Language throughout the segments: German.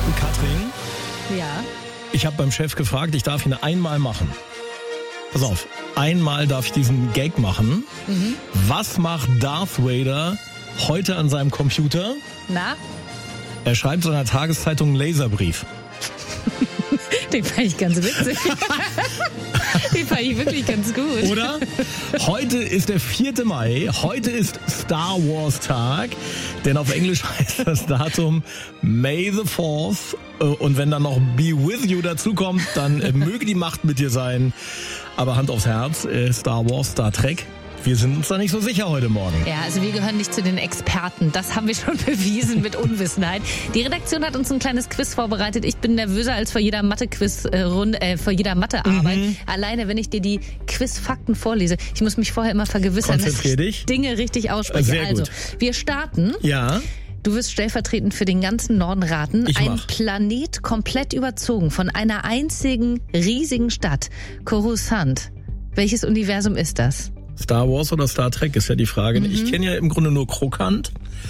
Katrin, Ja. ich habe beim Chef gefragt, ich darf ihn einmal machen. Pass auf, einmal darf ich diesen Gag machen. Was macht Darth Vader heute an seinem Computer? Na? Er schreibt seiner Tageszeitung einen Laserbrief. Den fand ich ganz witzig. Den fand ich wirklich ganz gut. Oder? Heute ist der 4. Mai. Heute ist Star Wars Tag. Denn auf Englisch heißt das Datum May the 4th. Und wenn dann noch Be With You dazukommt, dann möge die Macht mit dir sein. Aber Hand aufs Herz, Star Wars, Star Trek. Wir sind uns da nicht so sicher heute Morgen. Ja, also wir gehören nicht zu den Experten. Das haben wir schon bewiesen mit Unwissenheit. Die Redaktion hat uns ein kleines Quiz vorbereitet. Ich bin nervöser als vor jeder Mathe-Quiz-Runde, vor jeder Mathearbeit. Alleine, wenn ich dir die Quiz-Fakten vorlese. Ich muss mich vorher immer vergewissern, dass ich Dinge richtig ausspreche. Sehr gut. Also, wir starten. Ja. Du wirst stellvertretend für den ganzen Norden raten. Ein Planet komplett überzogen von einer einzigen riesigen Stadt. Coruscant. Welches Universum ist das? Star Wars oder Star Trek ist ja die Frage. Ich kenne ja im Grunde nur Krokant.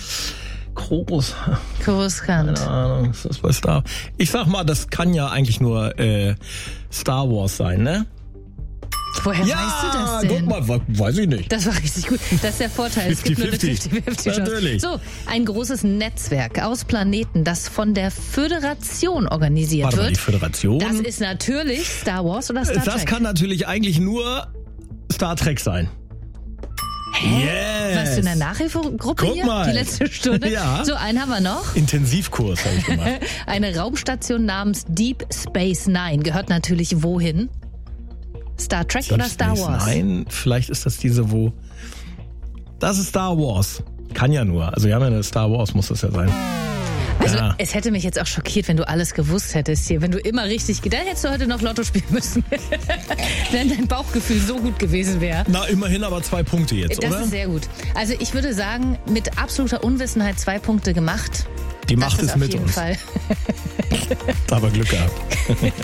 Coruscant. Keine Ahnung, ist das bei Star? Ich sag mal, das kann ja eigentlich nur Star Wars sein, ne? Woher weißt du das denn? Guck mal, weiß ich nicht. Das war richtig gut. Das ist der Vorteil. Es gibt nur eine 50-50 Chance. Natürlich. So, ein großes Netzwerk aus Planeten, das von der Föderation organisiert Warte mal, wird. die Föderation? Das ist natürlich Star Wars oder Star Trek. Das kann natürlich eigentlich nur Star Trek sein. Hä? Yes. Warst du in der Nachhilfegruppe hier? Mal. Die letzte Stunde? Ja. So, einen haben wir noch. Intensivkurs habe ich gemacht. Eine Raumstation namens Deep Space Nine gehört natürlich wohin? Star Trek oder Star Wars? Nein, vielleicht ist das diese, wo... Das ist Star Wars. Kann ja nur. Also wir haben ja eine Star Wars, muss das ja sein. Also Ja. es hätte mich jetzt auch schockiert, wenn du alles gewusst hättest hier. Wenn du immer richtig... Dann hättest du heute noch Lotto spielen müssen. Wenn dein Bauchgefühl so gut gewesen wäre. Na, immerhin aber 2 Punkte jetzt, Das oder? ist sehr gut. Also ich würde sagen, mit absoluter Unwissenheit 2 Punkte gemacht. Die Macht Das ist auf mit jeden uns. Fall. Aber Glück gehabt.